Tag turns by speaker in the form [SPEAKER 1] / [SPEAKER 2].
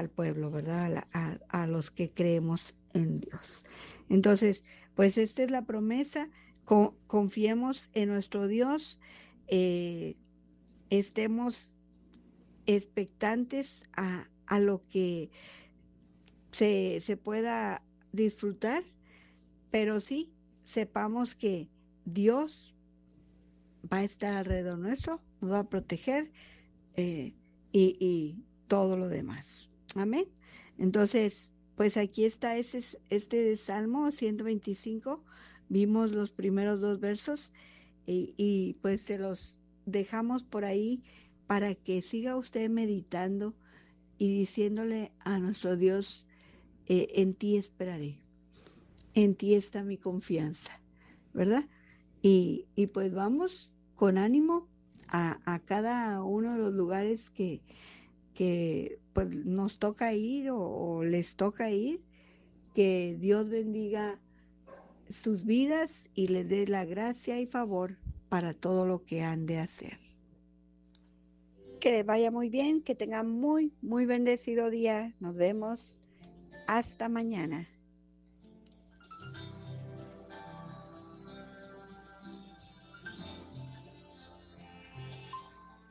[SPEAKER 1] al pueblo, ¿verdad? A los que creemos en Dios. Entonces, pues esta es la promesa. Confiemos en nuestro Dios, eh, estemos expectantes a lo que se pueda disfrutar, pero sí sepamos que Dios va a estar alrededor nuestro, nos va a proteger, eh, y todo lo demás. Amén. Entonces, pues aquí está este Salmo 125. Vimos los primeros dos versos y pues se los dejamos por ahí para que siga usted meditando y diciéndole a nuestro Dios, en ti esperaré, en ti está mi confianza, ¿verdad? Y pues vamos con ánimo a cada uno de los lugares que pues nos toca ir o les toca ir. Que Dios bendiga sus vidas y les dé la gracia y favor para todo lo que han de hacer. Que les vaya muy bien, que tengan muy bendecido día. Nos vemos hasta mañana.